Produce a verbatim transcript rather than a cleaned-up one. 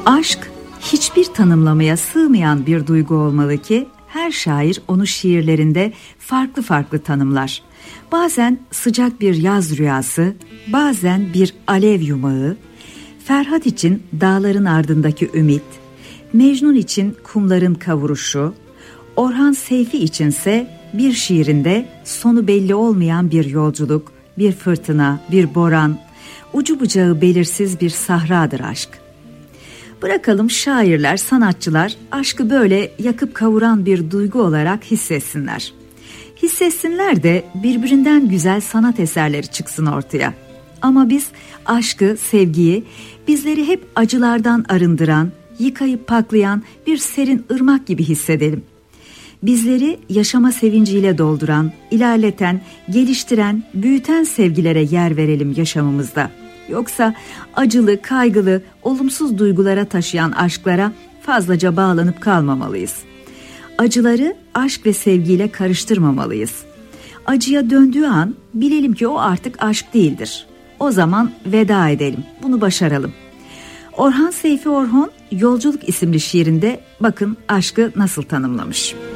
Aşk hiçbir tanımlamaya sığmayan bir duygu olmalı ki her şair onu şiirlerinde farklı farklı tanımlar. Bazen sıcak bir yaz rüyası, bazen bir alev yumağı, Ferhat için dağların ardındaki ümit, Mecnun için kumların kavuruşu, Orhan Seyfi içinse bir şiirinde sonu belli olmayan bir yolculuk, bir fırtına, bir boran, ucu bucağı belirsiz bir sahradır aşk. Bırakalım şairler, sanatçılar aşkı böyle yakıp kavuran bir duygu olarak hissetsinler. Hissetsinler de birbirinden güzel sanat eserleri çıksın ortaya. Ama biz aşkı, sevgiyi bizleri hep acılardan arındıran, yıkayıp paklayan bir serin ırmak gibi hissedelim. Bizleri yaşama sevinciyle dolduran, ilerleten, geliştiren, büyüten sevgilere yer verelim yaşamımızda. Yoksa acılı, kaygılı, olumsuz duygulara taşıyan aşklara fazlaca bağlanıp kalmamalıyız. Acıları aşk ve sevgiyle karıştırmamalıyız. Acıya döndüğü an bilelim ki o artık aşk değildir. O zaman veda edelim, bunu başaralım. Orhan Seyfi Orhon Yolculuk isimli şiirinde bakın aşkı nasıl tanımlamış.